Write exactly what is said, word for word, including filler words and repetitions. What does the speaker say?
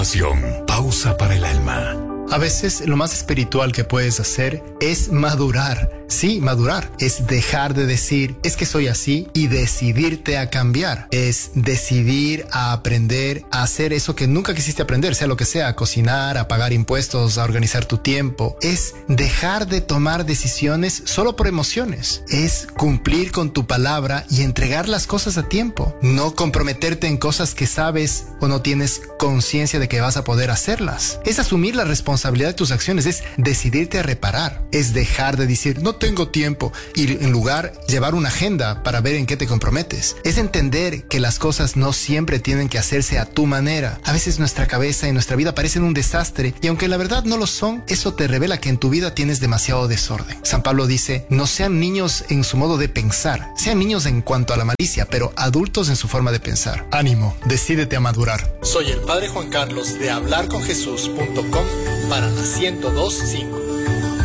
Pausa para el alma. A veces lo más espiritual que puedes hacer es madurar. Sí, madurar. Es dejar de decir, es que soy así, y decidirte a cambiar. Es decidir a aprender a hacer eso que nunca quisiste aprender, sea lo que sea, a cocinar, a pagar impuestos, a organizar tu tiempo. Es dejar de tomar decisiones solo por emociones. Es cumplir con tu palabra y entregar las cosas a tiempo. No comprometerte en cosas que sabes o no tienes conciencia de que vas a poder hacerlas. Es asumir la responsabilidad de tus acciones. Es decidirte a reparar. Es dejar de decir, no tengo tiempo, y en lugar llevar una agenda para ver en qué te comprometes. Es entender que las cosas no siempre tienen que hacerse a tu manera. A veces nuestra cabeza y nuestra vida parecen un desastre, y aunque la verdad no lo son, eso te revela que en tu vida tienes demasiado desorden. San Pablo dice, no sean niños en su modo de pensar, sean niños en cuanto a la malicia, pero adultos en su forma de pensar. Ánimo, decídete a madurar. Soy el Padre Juan Carlos de hablar con jesús punto com para la ciento dos punto cinco.